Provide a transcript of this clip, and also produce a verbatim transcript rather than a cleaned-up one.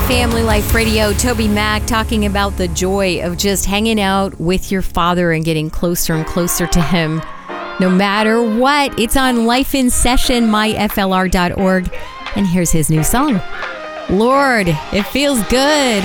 Family Life Radio, Toby Mac talking about the joy of just hanging out with your father and getting closer and closer to him. No matter what, it's on Life in Session, my F L R dot org. And here's his new song, Lord, It Feels Good.